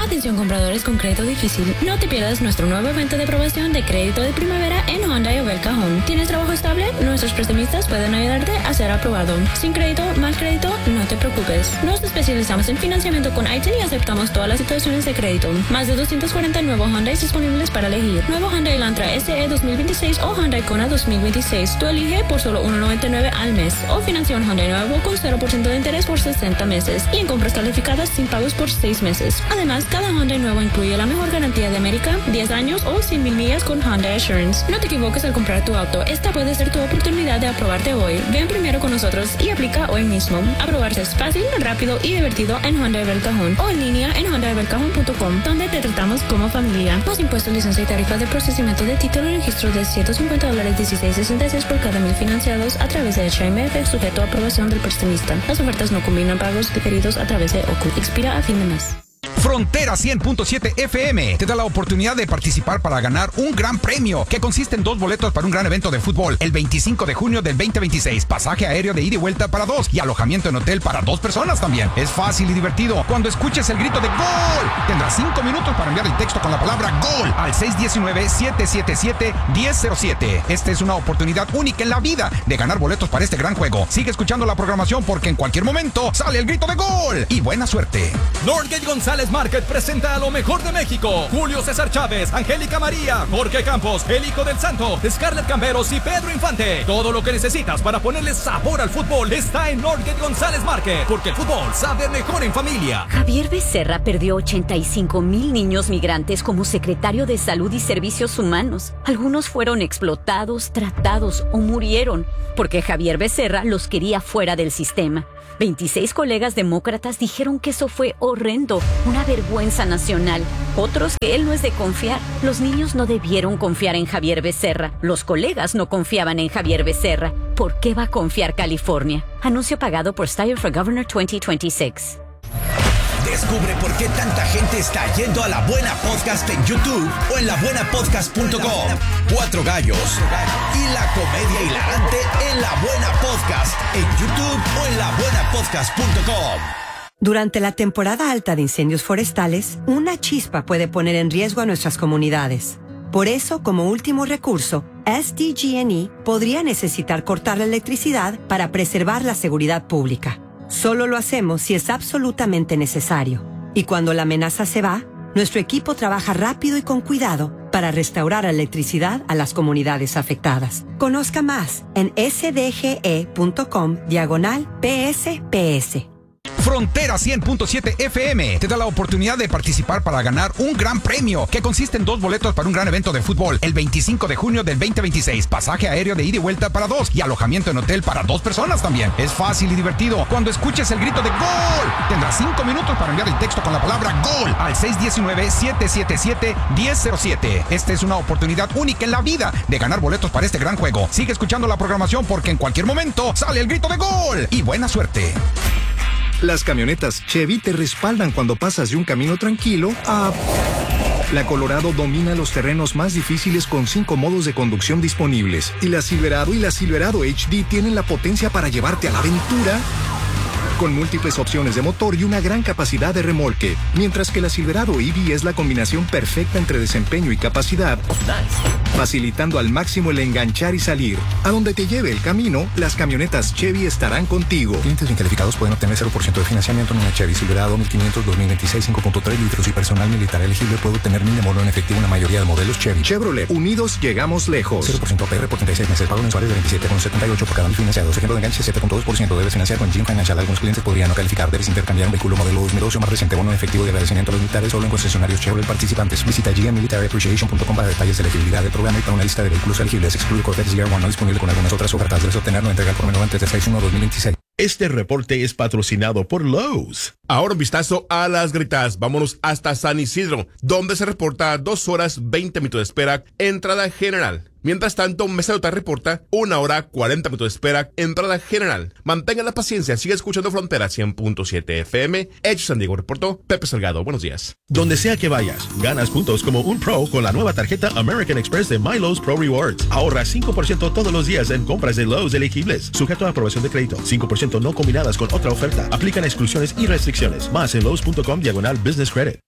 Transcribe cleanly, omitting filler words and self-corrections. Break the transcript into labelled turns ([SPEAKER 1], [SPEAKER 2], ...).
[SPEAKER 1] Atención compradores con crédito difícil. No te pierdas nuestro nuevo evento de aprobación de crédito de primavera en Hyundai of El Cajón. ¿Tienes trabajo estable? Nuestros prestamistas pueden ayudarte a ser aprobado. Sin crédito, mal crédito, no te preocupes. Nos especializamos en financiamiento con ITIN y aceptamos todas las situaciones de crédito. Más de 240 nuevos Hyundai disponibles para elegir. Nuevo Hyundai Elantra SE 2026 o Hyundai Kona 2026. Tú elige por solo $1.99 al mes. O financia un Hyundai nuevo con 0% de interés por 60 meses. Y en compras calificadas sin pagos por 6 meses. Además, cada Hyundai nuevo incluye la mejor garantía de América, 10 años o 100,000 millas con Hyundai Assurance. No te equivoques al comprar tu auto. Esta puede ser tu oportunidad de aprobarte hoy. Ven primero con nosotros y aplica hoy mismo. Aprobarse es fácil, rápido y divertido en Hyundai of El Cajón o en línea en hyundaibelcajón.com, donde te tratamos como familia. Los impuestos, licencia y tarifa de procesamiento de título y registro de $150, $16.66 por cada 1,000 financiados a través de HMF, sujeto a aprobación del prestamista. Las ofertas no combinan pagos diferidos a través de OCU. Expira a fin de mes.
[SPEAKER 2] Frontera 100.7 FM te da la oportunidad de participar para ganar un gran premio que consiste en 2 boletos para un gran evento de fútbol el 25 de junio del 2026, pasaje aéreo de ida y vuelta para 2 y alojamiento en hotel para 2 personas también. Es fácil y divertido. Cuando escuches el grito de ¡Gol! Tendrás 5 minutos para enviar el texto con la palabra ¡Gol! al 619-777-1007. Esta es una oportunidad única en la vida de ganar boletos para este gran juego. Sigue escuchando la programación porque en cualquier momento sale el grito de ¡Gol! Y buena suerte.
[SPEAKER 3] Northgate González Market presenta a lo mejor de México. Julio César Chávez, Angélica María, Jorge Campos, Elico del Santo, Scarlett Camberos y Pedro Infante. Todo lo que necesitas para ponerle sabor al fútbol está en Northgate González Market, porque el fútbol sabe mejor en familia.
[SPEAKER 4] Javier Becerra perdió 85,000 niños migrantes como secretario de Salud y Servicios Humanos. Algunos fueron explotados, tratados o murieron porque Javier Becerra los quería fuera del sistema. 26 colegas demócratas dijeron que eso fue horrendo, una vergüenza nacional. Otros que él no es de confiar. Los niños no debieron confiar en Javier Becerra. Los colegas no confiaban en Javier Becerra. ¿Por qué va a confiar California? Anuncio pagado por Steyer for Governor 2026.
[SPEAKER 5] Descubre por qué tanta gente está yendo a La Buena Podcast en YouTube o en labuenapodcast.com. 4 gallos y la comedia hilarante en La Buena Podcast en YouTube o en labuenapodcast.com.
[SPEAKER 6] Durante la temporada alta de incendios forestales, una chispa puede poner en riesgo a nuestras comunidades. Por eso, como último recurso, SDG&E podría necesitar cortar la electricidad para preservar la seguridad pública. Solo lo hacemos si es absolutamente necesario. Y cuando la amenaza se va, nuestro equipo trabaja rápido y con cuidado para restaurar la electricidad a las comunidades afectadas. Conozca más en sdge.com/PSPS.
[SPEAKER 2] Frontera 100.7 FM te da la oportunidad de participar para ganar un gran premio que consiste en 2 boletos para un gran evento de fútbol el 25 de junio del 2026, pasaje aéreo de ida y vuelta para 2 y alojamiento en hotel para 2 personas también. Es fácil y divertido. Cuando escuches el grito de ¡Gol! Tendrás 5 minutos para enviar el texto con la palabra ¡Gol! al 619-777-1007. Esta es una oportunidad única en la vida de ganar boletos para este gran juego. Sigue escuchando la programación porque en cualquier momento sale el grito de ¡Gol! Y buena suerte.
[SPEAKER 7] Las camionetas Chevy te respaldan cuando pasas de un camino tranquilo a... La Colorado domina los terrenos más difíciles con 5 modos de conducción disponibles. Y la Silverado y la Silverado HD tienen la potencia para llevarte a la aventura con múltiples opciones de motor y una gran capacidad de remolque. Mientras que la Silverado EV es la combinación perfecta entre desempeño y capacidad, facilitando al máximo el enganchar y salir. A donde te lleve el camino, las camionetas Chevy estarán contigo.
[SPEAKER 8] Clientes bien calificados pueden obtener 0% de financiamiento en una Chevy Silverado 1500 2026 5.3 litros y personal militar elegible puede obtener 1,000 de bono en efectivo en la mayoría de modelos Chevy.
[SPEAKER 7] Chevrolet, unidos llegamos lejos.
[SPEAKER 8] 0% APR por 36 meses, pago mensuales de 27,78 por cada 1,000 financiados. Ejemplo de enganche 7.2%. Debes financiar con Jim Financial. Algunos clientes podrían no calificar. Debes intercambiar un vehículo modelo 2012 o más reciente. Bono en efectivo de agradecimiento a los militares solo en concesionarios Chevrolet participantes. Visita gmmilitaryappreciation.com para detalles de elegibilidad del programa y para una lista de vehículos elegibles. Excluye Corvette ZR1 no disponible con algunas otras ofertas. Debes obtener no entregar por menor antes del 6/1/2026.
[SPEAKER 9] Este reporte es patrocinado por Lowe's. Ahora un vistazo a las gritas. Vámonos hasta San Isidro, donde se reporta 2 horas 20 minutos de espera, entrada general. Mientras tanto, Mesa de Utah reporta 1 hora 40 minutos de espera, entrada general. Mantenga la paciencia, sigue escuchando Frontera 100.7 FM. Hecho San Diego reportó Pepe Salgado. Buenos días.
[SPEAKER 10] Donde sea que vayas, ganas puntos como un pro con la nueva tarjeta American Express de MyLowe's Pro Rewards. Ahorra 5% todos los días en compras de Lowe's elegibles, sujeto a aprobación de crédito. 5% no combinadas con otra oferta. Aplican exclusiones y restricciones. Más en Lowe's.com/Business Credit.